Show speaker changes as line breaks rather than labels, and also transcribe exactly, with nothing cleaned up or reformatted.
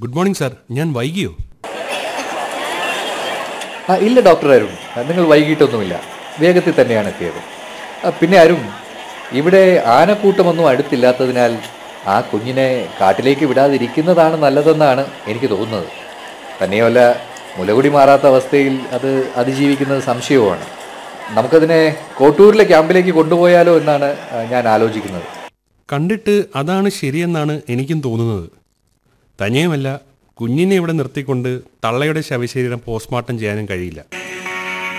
Good morning sir. ഞാൻ വൈകിയോ?
ആ ഇല്ല ഡോക്ടർ അരുൺ, നിങ്ങൾ വൈകിട്ടൊന്നുമില്ല, വേഗത്തിൽ തന്നെയാണ് എത്തിയത്. പിന്നെ അരുൺ, ഇവിടെ ആനക്കൂട്ടമൊന്നും അടുത്തില്ലാത്തതിനാൽ ആ കുഞ്ഞിനെ കാട്ടിലേക്ക് വിടാതിരിക്കുന്നതാണ് നല്ലതെന്നാണ് എനിക്ക് തോന്നുന്നത്. തന്നെയുമല്ല, മുലകുടി മാറാത്ത അവസ്ഥയിൽ അത് അതിജീവിക്കുന്നത് സംശയവുമാണ്. നമുക്കതിനെ കോട്ടൂരിലെ ക്യാമ്പിലേക്ക് കൊണ്ടുപോയാലോ എന്നാണ് ഞാൻ ആലോചിക്കുന്നത്.
കണ്ടിട്ട് അതാണ് ശരിയെന്നാണ് എനിക്കും തോന്നുന്നത്. തന്നെയുമല്ല, കുഞ്ഞിനെ ഇവിടെ നിർത്തിക്കൊണ്ട് തള്ളയുടെ ശവശരീരം പോസ്റ്റ്മോർട്ടം ചെയ്യാനും കഴിയില്ല.